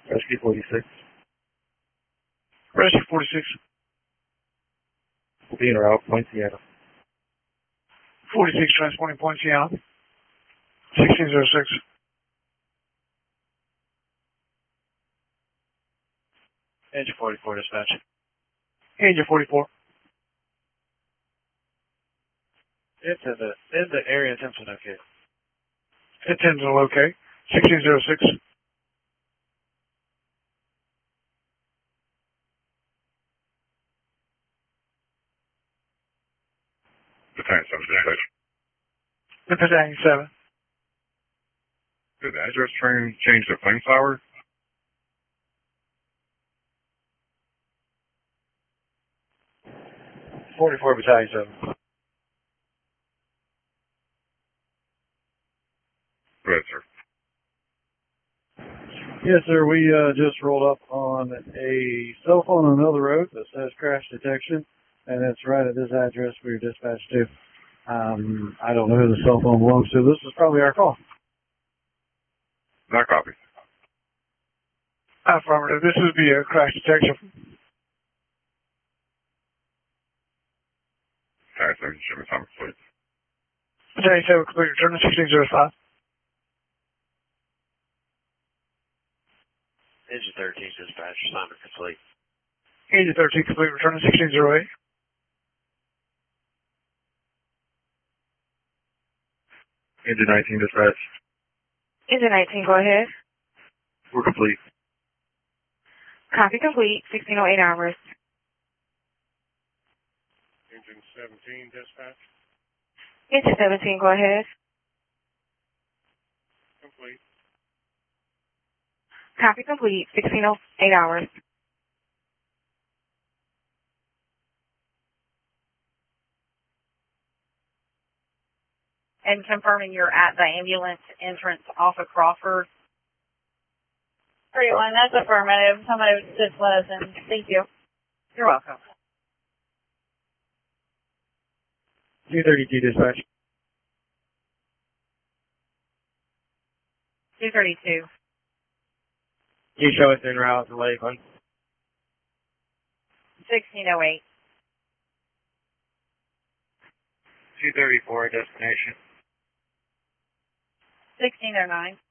Rescue 46. Rescue 46. Will be en route, Point Seattle. 46 transporting Point Seattle. 1606. Engine 44 dispatch. Engine 44. Into the area attempts to locate. Attempts to locate. 1606. Battalion 7 dispatch. Battalion 7. Did the address train change to Flameflower? Battalion 7. Go ahead, sir. Yes, sir. We just rolled up on a cell phone on another road that says crash detection, and it's right at this address we were dispatched to. I don't know who the cell phone belongs to. This is probably our call. Not copy. Affirmative. This would be a crash detection. Battalion 7, Shipment Thomas, please. Battalion 7, complete return to 1605. Engine 13 dispatch. Assignment complete. Engine 13, complete return to 1608. Engine 19 dispatch. Engine 19, go ahead. We're complete. Copy complete, 1608 hours. Engine 17 dispatch. Engine 17, go ahead. Complete. Copy complete, 1608 hours. And confirming you're at the ambulance entrance off of Crawford. 31, that's affirmative. Somebody just let us in. Thank you. You're welcome. 232 dispatch. 232. You show us en route to Lakeland. 1608. 234 destination. 1609.